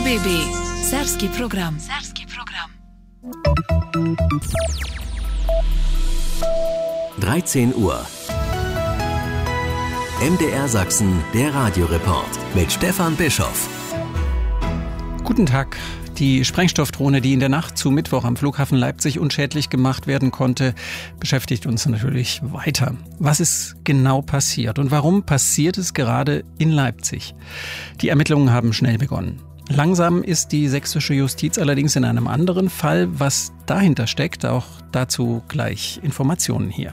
RBB Serbski program. 13 Uhr. MDR Sachsen, der Radioreport mit Stefan Bischoff. Guten Tag. Die Sprengstoffdrohne, die in der Nacht zu Mittwoch am Flughafen Leipzig unschädlich gemacht werden konnte, beschäftigt uns natürlich weiter. Was ist genau passiert und warum passiert es gerade in Leipzig? Die Ermittlungen haben schnell begonnen. Langsam ist die sächsische Justiz allerdings in einem anderen Fall. Was dahinter steckt, auch dazu gleich Informationen hier.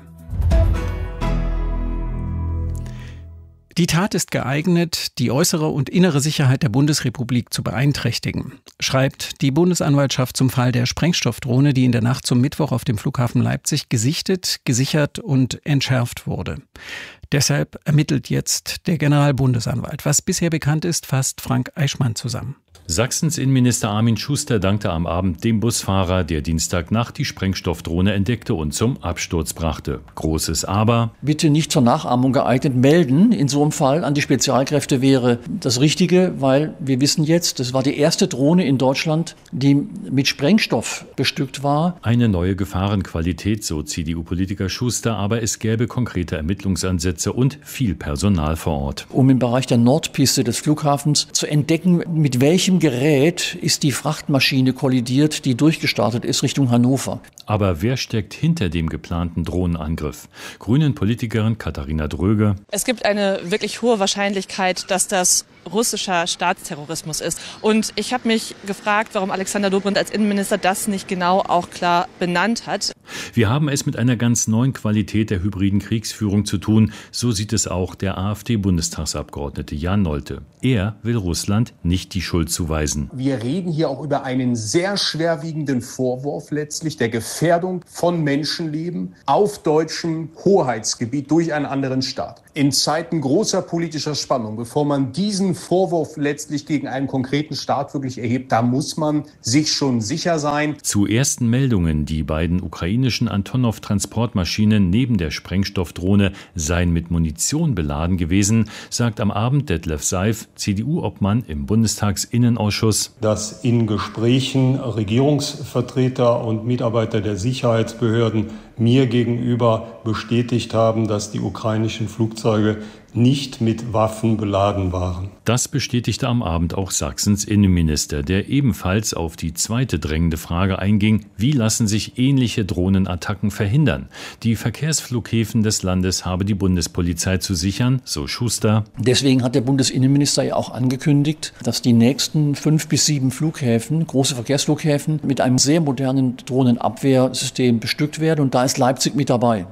Die Tat ist geeignet, die äußere und innere Sicherheit der Bundesrepublik zu beeinträchtigen, schreibt die Bundesanwaltschaft zum Fall der Sprengstoffdrohne, die in der Nacht zum Mittwoch auf dem Flughafen Leipzig gesichtet, gesichert und entschärft wurde. Deshalb ermittelt jetzt der Generalbundesanwalt. Was bisher bekannt ist, fasst Frank Eichmann zusammen. Sachsens Innenminister Armin Schuster dankte am Abend dem Busfahrer, der Dienstagnacht die Sprengstoffdrohne entdeckte und zum Absturz brachte. Großes Aber: Bitte nicht zur Nachahmung geeignet. Melden in so einem Fall an die Spezialkräfte wäre das Richtige, weil wir wissen jetzt, das war die erste Drohne in Deutschland, die mit Sprengstoff bestückt war. Eine neue Gefahrenqualität, so CDU-Politiker Schuster, aber es gäbe konkrete Ermittlungsansätze und viel Personal vor Ort. Um im Bereich der Nordpiste des Flughafens zu entdecken, mit welchem Gerät ist die Frachtmaschine kollidiert, die durchgestartet ist Richtung Hannover. Aber wer steckt hinter dem geplanten Drohnenangriff? Grünen-Politikerin Katharina Dröge: Es gibt eine wirklich hohe Wahrscheinlichkeit, dass das russischer Staatsterrorismus ist. Und ich habe mich gefragt, warum Alexander Dobrindt als Innenminister das nicht genau auch klar benannt hat. Wir haben es mit einer ganz neuen Qualität der hybriden Kriegsführung zu tun. So sieht es auch der AfD-Bundestagsabgeordnete Jan Nolte. Er will Russland nicht die Schuld zuweisen. Wir reden hier auch über einen sehr schwerwiegenden Vorwurf letztlich der Gefährdung von Menschenleben auf deutschem Hoheitsgebiet durch einen anderen Staat. In Zeiten großer politischer Spannung, bevor man diesen Vorwurf letztlich gegen einen konkreten Staat wirklich erhebt, da muss man sich schon sicher sein. Zu ersten Meldungen, die beiden ukrainischen Antonov-Transportmaschinen neben der Sprengstoffdrohne seien mit Munition beladen gewesen, sagt am Abend Detlef Seif, CDU-Obmann im Bundestagsinnenausschuss, dass in Gesprächen Regierungsvertreter und Mitarbeiter der Sicherheitsbehörden mir gegenüber bestätigt haben, dass die ukrainischen Flugzeuge nicht mit Waffen beladen waren. Das bestätigte am Abend auch Sachsens Innenminister, der ebenfalls auf die zweite drängende Frage einging: Wie lassen sich ähnliche Drohnenattacken verhindern? Die Verkehrsflughäfen des Landes habe die Bundespolizei zu sichern, so Schuster. Deswegen hat der Bundesinnenminister ja auch angekündigt, dass die nächsten 5 bis 7 Flughäfen, große Verkehrsflughäfen, mit einem sehr modernen Drohnenabwehrsystem bestückt werden. Und da ist Leipzig mit dabei.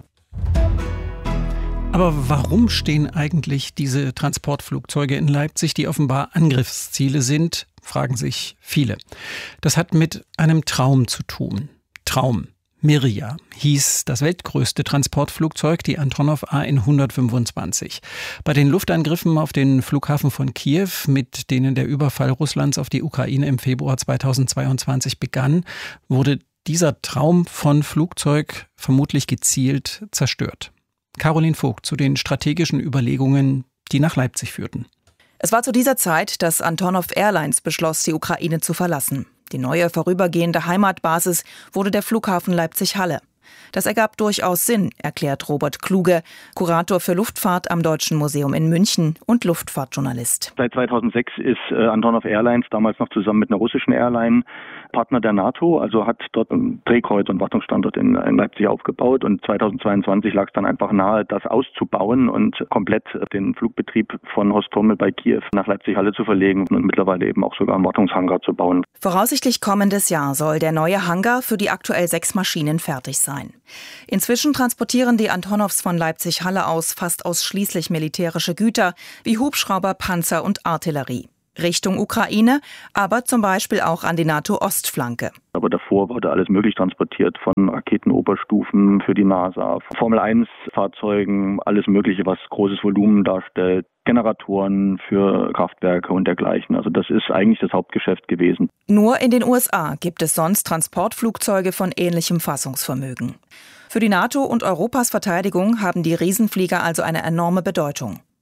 Aber warum stehen eigentlich diese Transportflugzeuge in Leipzig, die offenbar Angriffsziele sind, fragen sich viele. Das hat mit einem Traum zu tun. Traum. Mirja hieß das weltgrößte Transportflugzeug, die Antonov AN-125. Bei den Luftangriffen auf den Flughafen von Kiew, mit denen der Überfall Russlands auf die Ukraine im Februar 2022 begann, wurde dieser Traum von Flugzeug vermutlich gezielt zerstört. Caroline Vogt zu den strategischen Überlegungen, die nach Leipzig führten. Es war zu dieser Zeit, dass Antonov Airlines beschloss, die Ukraine zu verlassen. Die neue vorübergehende Heimatbasis wurde der Flughafen Leipzig-Halle. Das ergab durchaus Sinn, erklärt Robert Kluge, Kurator für Luftfahrt am Deutschen Museum in München und Luftfahrtjournalist. Seit 2006 ist Antonov Airlines, damals noch zusammen mit einer russischen Airline, Partner der NATO, also hat dort ein Drehkreuz- und Wartungsstandort in Leipzig aufgebaut. Und 2022 lag es dann einfach nahe, das auszubauen und komplett den Flugbetrieb von Hostomel bei Kiew nach Leipzig-Halle zu verlegen und mittlerweile eben auch sogar einen Wartungshangar zu bauen. Voraussichtlich kommendes Jahr soll der neue Hangar für die aktuell 6 Maschinen fertig sein. Inzwischen transportieren die Antonovs von Leipzig-Halle aus fast ausschließlich militärische Güter wie Hubschrauber, Panzer und Artillerie. Richtung Ukraine, aber zum Beispiel auch an die NATO-Ostflanke. Aber davor wurde alles möglich transportiert, von Raketenoberstufen für die NASA, Formel-1-Fahrzeugen, alles Mögliche, was großes Volumen darstellt, Generatoren für Kraftwerke und dergleichen. Also das ist eigentlich das Hauptgeschäft gewesen. Nur in den USA gibt es sonst Transportflugzeuge von ähnlichem Fassungsvermögen. Für die NATO und Europas Verteidigung haben die Riesenflieger also eine enorme Bedeutung.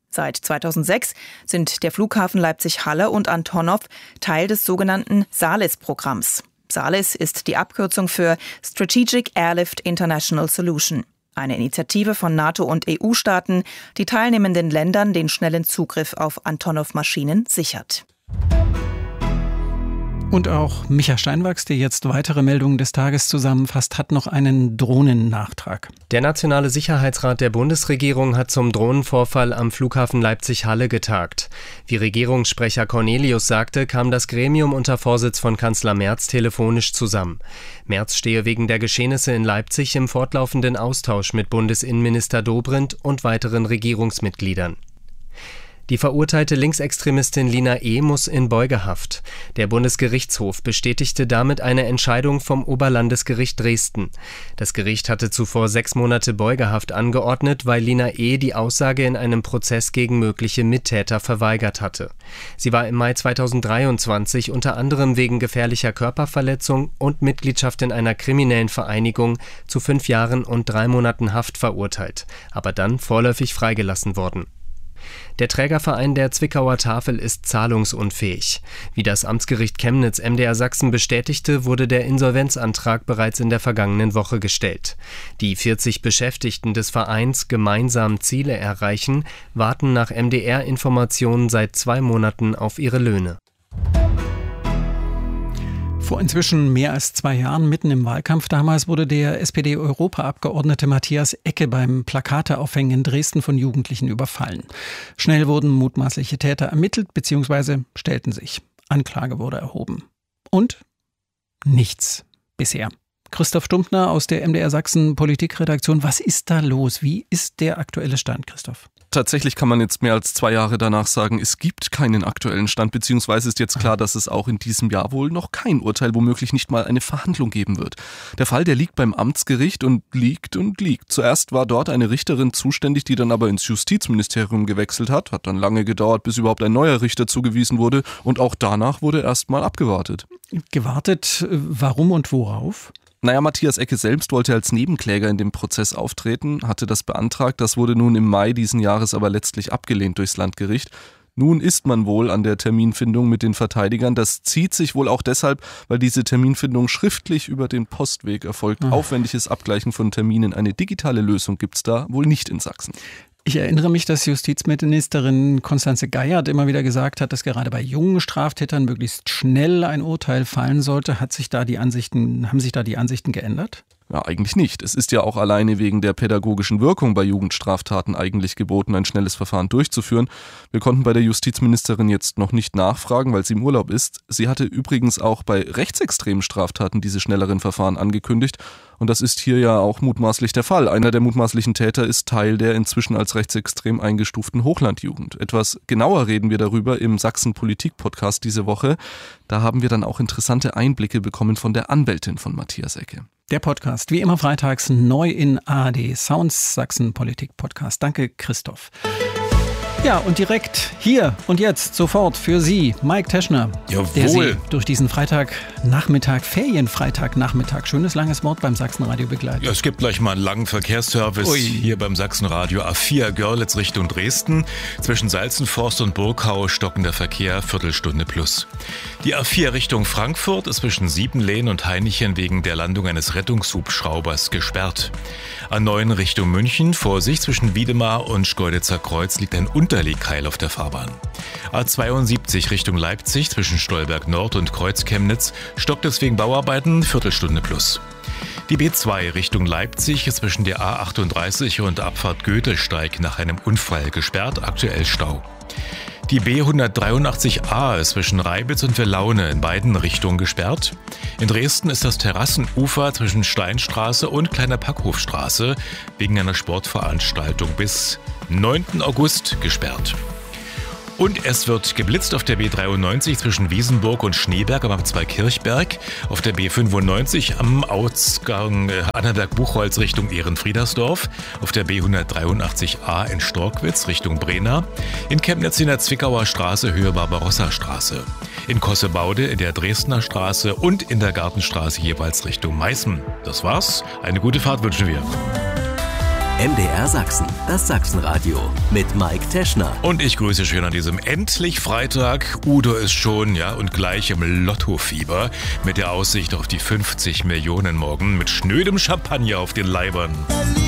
Seit 2006 sind der Flughafen Leipzig-Halle und Antonov Teil des sogenannten SALIS-Programms. SALIS ist die Abkürzung für Strategic Airlift International Solution, eine Initiative von NATO- und EU-Staaten, die teilnehmenden Ländern den schnellen Zugriff auf Antonov-Maschinen sichert. Und auch Micha Steinwachs, der jetzt weitere Meldungen des Tages zusammenfasst, hat noch einen Drohnennachtrag. Der Nationale Sicherheitsrat der Bundesregierung hat zum Drohnenvorfall am Flughafen Leipzig-Halle getagt. Wie Regierungssprecher Cornelius sagte, kam das Gremium unter Vorsitz von Kanzler Merz telefonisch zusammen. Merz stehe wegen der Geschehnisse in Leipzig im fortlaufenden Austausch mit Bundesinnenminister Dobrindt und weiteren Regierungsmitgliedern. Die verurteilte Linksextremistin Lina E. muss in Beugehaft. Der Bundesgerichtshof bestätigte damit eine Entscheidung vom Oberlandesgericht Dresden. Das Gericht hatte zuvor 6 Monate Beugehaft angeordnet, weil Lina E. die Aussage in einem Prozess gegen mögliche Mittäter verweigert hatte. Sie war im Mai 2023 unter anderem wegen gefährlicher Körperverletzung und Mitgliedschaft in einer kriminellen Vereinigung zu 5 Jahren und 3 Monaten Haft verurteilt, aber dann vorläufig freigelassen worden. Der Trägerverein der Zwickauer Tafel ist zahlungsunfähig. Wie das Amtsgericht Chemnitz MDR Sachsen bestätigte, wurde der Insolvenzantrag bereits in der vergangenen Woche gestellt. Die 40 Beschäftigten des Vereins Gemeinsam Ziele erreichen, warten nach MDR-Informationen seit 2 Monaten auf ihre Löhne. Vor inzwischen mehr als 2 Jahren, mitten im Wahlkampf damals, wurde der SPD-Europaabgeordnete Matthias Ecke beim Plakateaufhängen in Dresden von Jugendlichen überfallen. Schnell wurden mutmaßliche Täter ermittelt bzw. stellten sich. Anklage wurde erhoben. Und nichts bisher. Christoph Stumpfner aus der MDR Sachsen Politikredaktion. Was ist da los? Wie ist der aktuelle Stand, Christoph? Tatsächlich kann man jetzt mehr als 2 Jahre danach sagen, es gibt keinen aktuellen Stand, beziehungsweise ist jetzt klar, dass es auch in diesem Jahr wohl noch kein Urteil, womöglich nicht mal eine Verhandlung geben wird. Der Fall, der liegt beim Amtsgericht und liegt. Zuerst war dort eine Richterin zuständig, die dann aber ins Justizministerium gewechselt hat. Hat dann lange gedauert, bis überhaupt ein neuer Richter zugewiesen wurde und auch danach wurde erstmal abgewartet. Gewartet, warum und worauf? Matthias Ecke selbst wollte als Nebenkläger in dem Prozess auftreten, hatte das beantragt. Das wurde nun im Mai diesen Jahres aber letztlich abgelehnt durchs Landgericht. Nun ist man wohl an der Terminfindung mit den Verteidigern. Das zieht sich wohl auch deshalb, weil diese Terminfindung schriftlich über den Postweg erfolgt. Aufwendiges Abgleichen von Terminen. Eine digitale Lösung gibt's da wohl nicht in Sachsen. Ich erinnere mich, dass Justizministerin Constanze Geiert immer wieder gesagt hat, dass gerade bei jungen Straftätern möglichst schnell ein Urteil fallen sollte. Haben sich da die Ansichten geändert? Ja, eigentlich nicht. Es ist ja auch alleine wegen der pädagogischen Wirkung bei Jugendstraftaten eigentlich geboten, ein schnelles Verfahren durchzuführen. Wir konnten bei der Justizministerin jetzt noch nicht nachfragen, weil sie im Urlaub ist. Sie hatte übrigens auch bei rechtsextremen Straftaten diese schnelleren Verfahren angekündigt. Und das ist hier ja auch mutmaßlich der Fall. Einer der mutmaßlichen Täter ist Teil der inzwischen als rechtsextrem eingestuften Hochlandjugend. Etwas genauer reden wir darüber im Sachsen-Politik-Podcast diese Woche. Da haben wir dann auch interessante Einblicke bekommen von der Anwältin von Matthias Ecke. Der Podcast, wie immer freitags, neu in ARD Sounds Sachsen-Politik-Podcast. Danke, Christoph. Ja, und direkt hier und jetzt sofort für Sie, Mike Teschner, der Sie durch diesen Ferienfreitagnachmittag, schönes langes Wort beim Sachsenradio begleitet. Ja, es gibt gleich mal einen langen Verkehrsservice hier beim Sachsenradio A4 Görlitz Richtung Dresden. Zwischen Salzenforst und Burgau stockender Verkehr, Viertelstunde plus. Die A4 Richtung Frankfurt ist zwischen Siebenlehn und Hainichen wegen der Landung eines Rettungshubschraubers gesperrt. A9 Richtung München, Vorsicht, zwischen Wiedemar und Schkeuditzer Kreuz liegt ein Unterlegkeil auf der Fahrbahn. A72 Richtung Leipzig, zwischen Stolberg Nord und Kreuz Chemnitz, stockt es wegen Bauarbeiten, Viertelstunde plus. Die B2 Richtung Leipzig ist zwischen der A38 und Abfahrt Goethesteig nach einem Unfall gesperrt, aktuell Stau. Die B183a ist zwischen Reibitz und Villaune in beiden Richtungen gesperrt. In Dresden ist das Terrassenufer zwischen Steinstraße und Kleiner Packhofstraße wegen einer Sportveranstaltung bis 9. August gesperrt. Und es wird geblitzt auf der B93 zwischen Wiesenburg und Schneeberg am Zweikirchberg, auf der B95 am Ausgang Annaberg-Buchholz Richtung Ehrenfriedersdorf, auf der B183a in Storkwitz Richtung Brena, in Chemnitz in der Zwickauer Straße Höhe Barbarossa-Straße, in Kossebaude in der Dresdner Straße und in der Gartenstraße jeweils Richtung Meißen. Das war's. Eine gute Fahrt wünschen wir. MDR Sachsen, das Sachsenradio mit Mike Teschner. Und ich grüße schön an diesem endlich Freitag. Udo ist schon, und gleich im Lottofieber mit der Aussicht auf die 50 Millionen morgen mit schnödem Champagner auf den Leibern.